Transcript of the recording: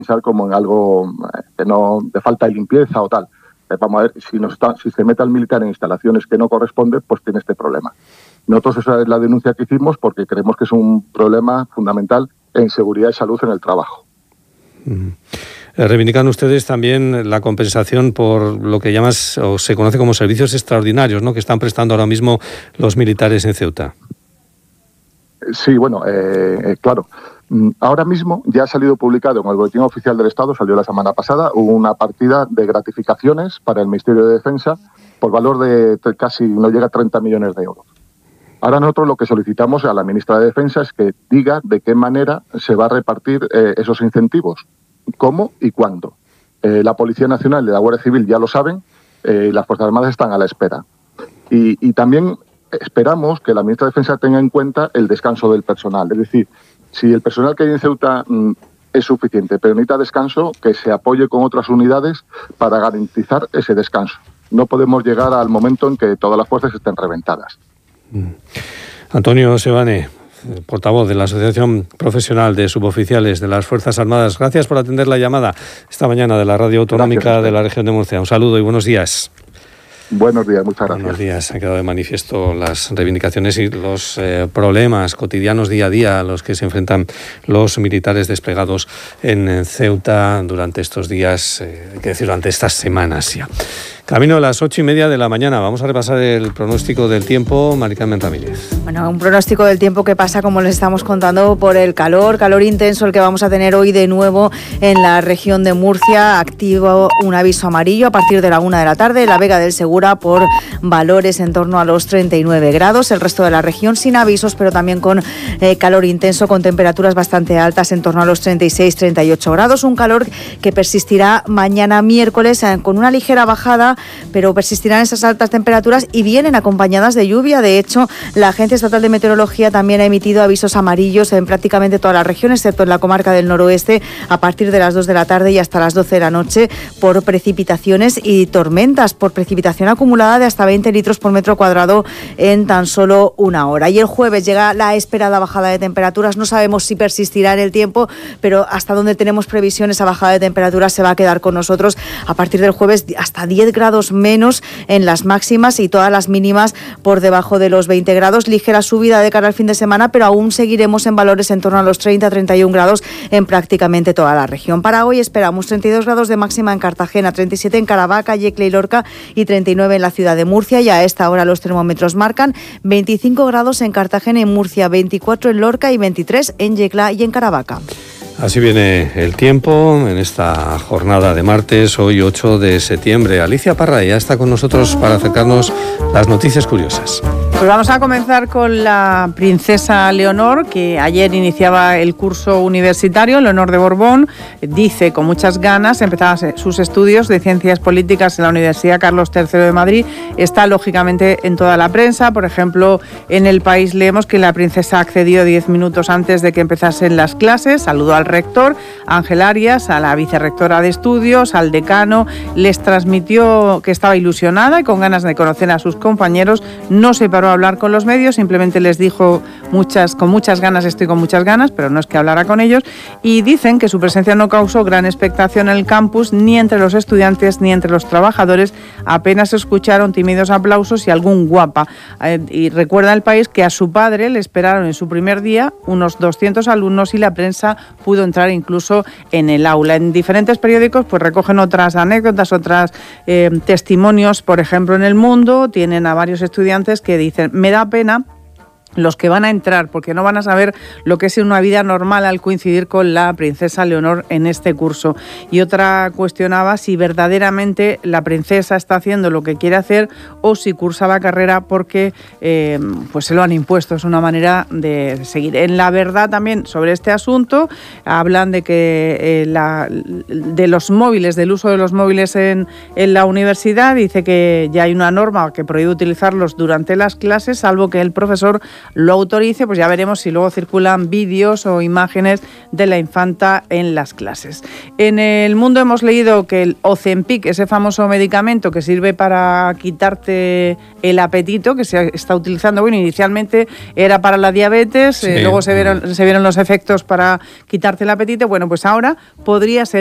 pensar como en algo que no de falta de limpieza o tal. Vamos a ver, si se mete al militar en instalaciones que no corresponden, pues tiene este problema. Nosotros esa es la denuncia que hicimos porque creemos que es un problema fundamental en seguridad y salud en el trabajo. Reivindican ustedes también la compensación por lo que llamas o se conoce como servicios extraordinarios, ¿no?, que están prestando ahora mismo los militares en Ceuta. Sí, bueno, claro. Ahora mismo ya ha salido publicado en el Boletín Oficial del Estado, salió la semana pasada, hubo una partida de gratificaciones para el Ministerio de Defensa por valor de casi, no llega a 30 millones de euros. Ahora nosotros lo que solicitamos a la ministra de Defensa es que diga de qué manera se va a repartir esos incentivos, cómo y cuándo. La Policía Nacional y la Guardia Civil ya lo saben, las Fuerzas Armadas están a la espera. Y también esperamos que la ministra de Defensa tenga en cuenta el descanso del personal, es decir, si el personal que hay en Ceuta es suficiente, pero necesita descanso, que se apoye con otras unidades para garantizar ese descanso. No podemos llegar al momento en que todas las fuerzas estén reventadas. Antonio Sebane, portavoz de la Asociación Profesional de Suboficiales de las Fuerzas Armadas, gracias por atender la llamada esta mañana de la Radio Autonómica de la Región de Murcia. Un saludo y buenos días. Buenos días, muchas gracias. Buenos días. Han quedado de manifiesto las reivindicaciones y los problemas cotidianos día a día a los que se enfrentan los militares desplegados en Ceuta durante estos días, hay que decir, durante estas semanas ya. Camino a las 8:30 de la mañana. Vamos a repasar el pronóstico del tiempo. Mari Carmen Ramírez. Bueno, un pronóstico del tiempo que pasa, como les estamos contando, por el calor intenso el que vamos a tener hoy de nuevo en la región de Murcia. Activo un aviso amarillo a partir de la 1 de la tarde. La Vega del Segura por valores en torno a los 39 grados. El resto de la región sin avisos, pero también con calor intenso, con temperaturas bastante altas en torno a los 36-38 grados. Un calor que persistirá mañana miércoles con una ligera bajada, pero persistirán esas altas temperaturas y vienen acompañadas de lluvia. De hecho, la Agencia Estatal de Meteorología también ha emitido avisos amarillos en prácticamente toda la región, excepto en la comarca del noroeste, a partir de las 2 de la tarde y hasta las 12 de la noche, por precipitaciones y tormentas, por precipitación acumulada de hasta 20 litros por metro cuadrado en tan solo una hora. Y el jueves llega la esperada bajada de temperaturas. No sabemos si persistirá en el tiempo, pero hasta donde tenemos previsión, esa bajada de temperaturas se va a quedar con nosotros. A partir del jueves, hasta 10 grados menos en las máximas y todas las mínimas por debajo de los 20 grados. Ligera subida de cara al fin de semana, pero aún seguiremos en valores en torno a los 30-31 grados en prácticamente toda la región. Para hoy esperamos 32 grados de máxima en Cartagena, 37 en Caravaca, Yecla y Lorca y 39 en la ciudad de Murcia. Y a esta hora los termómetros marcan 25 grados en Cartagena y Murcia, 24 en Lorca y 23 en Yecla y en Caravaca. Así viene el tiempo en esta jornada de martes, hoy 8 de septiembre. Alicia Parra ya está con nosotros para acercarnos las noticias curiosas. Pues vamos a comenzar con la princesa Leonor, que ayer iniciaba el curso universitario. Leonor de Borbón dice con muchas ganas empezar sus estudios de Ciencias Políticas en la Universidad Carlos III de Madrid. Está lógicamente en toda la prensa. Por ejemplo, en El País leemos que la princesa accedió 10 minutos antes de que empezasen las clases, saludó al rector, Ángel Arias, a la vicerrectora de estudios, al decano, les transmitió que estaba ilusionada y con ganas de conocer a sus compañeros. No se paró a hablar con los medios, simplemente les dijo con muchas ganas, pero no es que hablara con ellos, y dicen que su presencia no causó gran expectación en el campus, ni entre los estudiantes ni entre los trabajadores. Apenas escucharon tímidos aplausos y algún guapa. Y recuerda El País que a su padre le esperaron en su primer día unos 200 alumnos y la prensa pudo entrar incluso en el aula. En diferentes periódicos pues recogen otras anécdotas, otros testimonios. Por ejemplo, en El Mundo tienen a varios estudiantes que dicen: me da pena los que van a entrar, porque no van a saber lo que es una vida normal al coincidir con la princesa Leonor en este curso. Y otra cuestionaba si verdaderamente la princesa está haciendo lo que quiere hacer o si cursa la carrera porque pues se lo han impuesto. Es una manera de seguir. En La Verdad también sobre este asunto hablan de que de los móviles, del uso de los móviles en la universidad. Dice que ya hay una norma que prohíbe utilizarlos durante las clases, salvo que el profesor lo autorice, pues ya veremos si luego circulan vídeos o imágenes de la infanta en las clases. En el mundo hemos leído que el Ozempic, ese famoso medicamento que sirve para quitarte el apetito, que se está utilizando, bueno, inicialmente era para la diabetes, luego se vieron los efectos para quitarte el apetito, bueno, pues ahora podría ser